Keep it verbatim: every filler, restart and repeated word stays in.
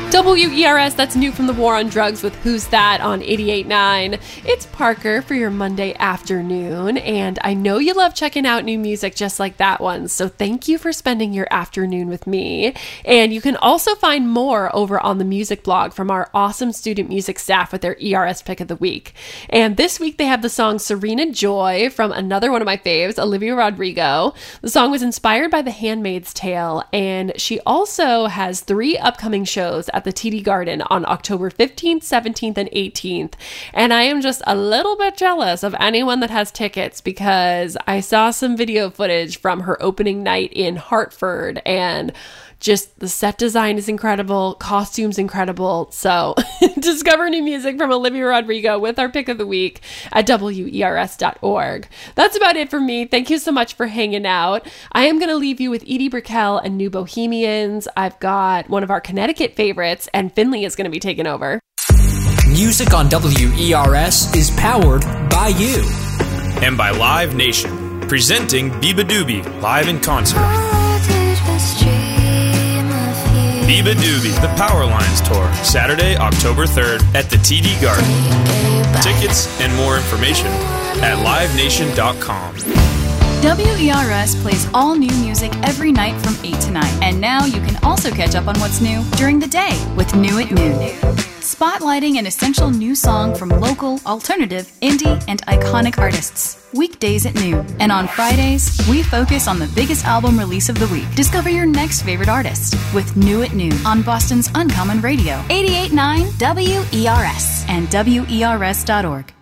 W E R S, that's new from the War on Drugs with Who's That on eighty-eight point nine. It's Parker for your Monday afternoon, and I know you love checking out new music just like that one, so thank you for spending your afternoon with me. And you can also find more over on the music blog from our awesome student music staff with their E R S pick of the week. And this week they have the song Serena Joy from another one of my faves, Olivia Rodrigo. The song was inspired by The Handmaid's Tale, and she also has three upcoming shows at the T D Garden on October fifteenth, seventeenth, and eighteenth. And I am just a little bit jealous of anyone that has tickets because I saw some video footage from her opening night in Hartford, and just the set design is incredible, costumes incredible. So discover new music from Olivia Rodrigo with our pick of the week at W E R S dot org. That's about it for me. Thank you so much for hanging out. I am going to leave you with Edie Brickell and New Bohemians. I've got one of our Connecticut favorites, and Finley is going to be taking over. Music on W E R S is powered by you. And by Live Nation, presenting Biba Doobie live in concert. Biba Doobie, the Power Lines Tour, Saturday, October third at the T D Garden. Tickets and more information at live nation dot com. W E R S plays all new music every night from eight to nine. And now you can also catch up on what's new during the day with New at Noon. Spotlighting an essential new song from local, alternative, indie, and iconic artists. Weekdays at noon. And on Fridays, we focus on the biggest album release of the week. Discover your next favorite artist with New at Noon on Boston's Uncommon Radio. eighty-eight point nine W E R S and W E R S dot org.